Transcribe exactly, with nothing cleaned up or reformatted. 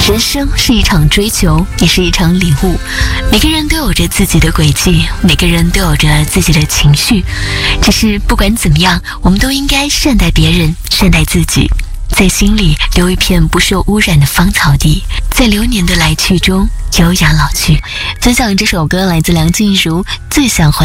人生是一场追求，也是一场领悟。每个人都有着自己的轨迹，每个人都有着自己的情绪。只是不管怎么样，我们都应该善待别人，善待自己，在心里留一片不受污染的芳草地，在流年的来去中优雅老去。分享这首歌来自梁静茹，最想还